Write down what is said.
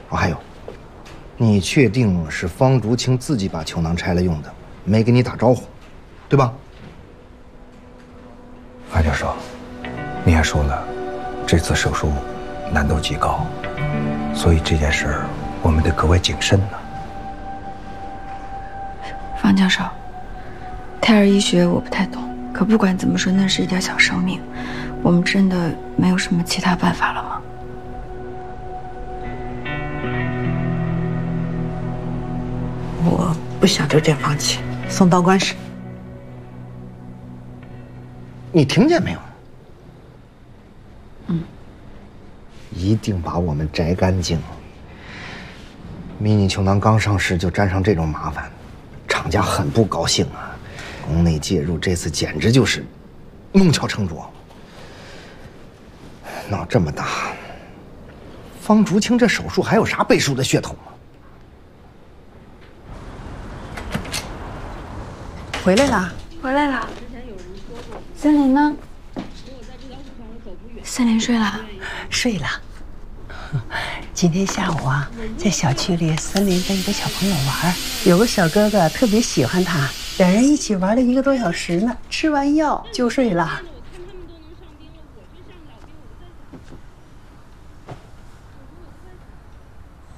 哦，还有，你确定是方竹清自己把球囊拆了用的，没给你打招呼，对吧？ 范教授，你也说了，这次手术难度极高，所以这件事儿我们得格外谨慎呢。 方教授，胎儿医学我不太懂，可不管怎么说，那是一条小生命，我们真的没有什么其他办法了吗？ 我不想就这样放弃，送到关室。 你听见没有？一定把我们摘干净。迷你球囊刚上市就沾上这种麻烦，厂家很不高兴啊。宫内介入这次简直就是弄巧成拙。闹这么大，方竹清这手术还有啥背书的噱头吗？ 回来啦！ 回来了。森林呢？森林睡了。 睡了。今天下午啊，在小区里，森林跟一个小朋友玩，有个小哥哥特别喜欢他，两人一起玩了1个多小时呢。吃完药就睡了。